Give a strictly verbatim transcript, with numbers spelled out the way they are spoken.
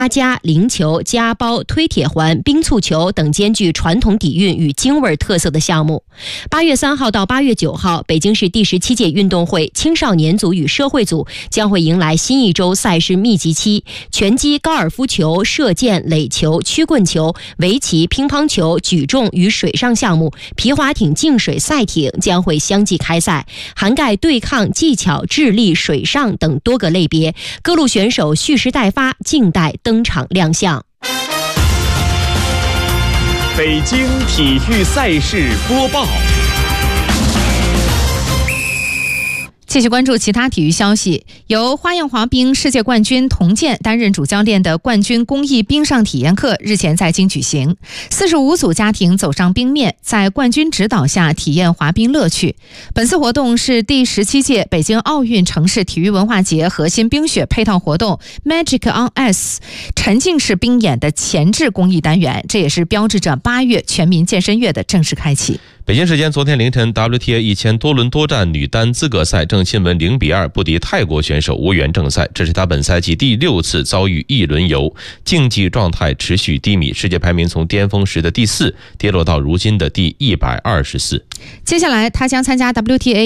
八家、菱球、夹包、推铁环、冰簇球等兼具传统底蕴与京味特色的项目。八月三号到八月九号，北京市第十七届运动会青少年组与社会组将会迎来新一周赛事密集期，拳击、高尔夫球、射箭、垒球、曲棍球、围棋、乒乓球、举重与水上项目、皮划艇、净水赛艇将会相继开赛，涵盖对抗、技巧、智力、水上等多个类别，各路选手蓄势待发，静待登场亮相。 北京体育赛事播报。 继续关注其他体育消息，由花样滑冰世界冠军童健担任主教练的冠军公益冰上体验课日前在京举行，四十五组家庭走上冰面，在冠军指导下体验滑冰乐趣。本次活动是第十七届北京奥运城市体育文化节核心冰雪配套活动 Magic on Ice 沉浸式冰演的前置公益单元，这也是标志着八月全民健身月的正式开启。 北京时间昨天凌晨 W T A 一千多轮多战女单资格赛，郑钦文零比二不敌泰国选手无缘正赛，这是她本赛季第六次遭遇一轮游，竞技状态持续低迷，世界排名从巅峰时的第四跌落到如今的第一百二十四。 接下来她将参加 W T A